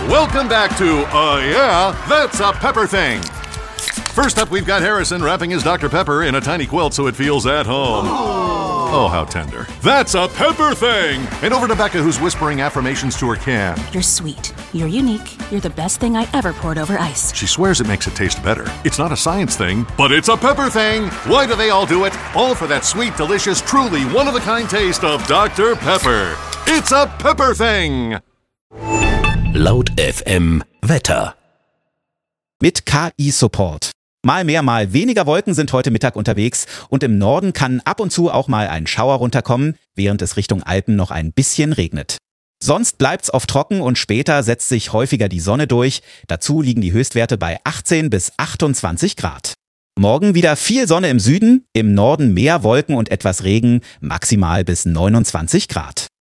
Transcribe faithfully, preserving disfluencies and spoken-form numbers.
Welcome back to, uh, yeah, that's a Pepper Thing. First up, we've got Harrison wrapping his Doctor Pepper in a tiny quilt so it feels at home. Oh, how tender. That's a Pepper Thing! And over to Becca, who's whispering affirmations to her can. You're sweet. You're unique. You're the best thing I ever poured over ice. She swears it makes it taste better. It's not a science thing, but it's a Pepper Thing! Why do they all do it? All for that sweet, delicious, truly one-of-a-kind taste of Doctor Pepper. It's a Pepper Thing! Laut F M Wetter. Mit K I-Support. Mal mehr, mal weniger Wolken sind heute Mittag unterwegs und im Norden kann ab und zu auch mal ein Schauer runterkommen, während es Richtung Alpen noch ein bisschen regnet. Sonst bleibt's oft trocken und später setzt sich häufiger die Sonne durch. Dazu liegen die Höchstwerte bei achtzehn bis achtundzwanzig Grad. Morgen wieder viel Sonne im Süden, im Norden mehr Wolken und etwas Regen, maximal bis neunundzwanzig Grad.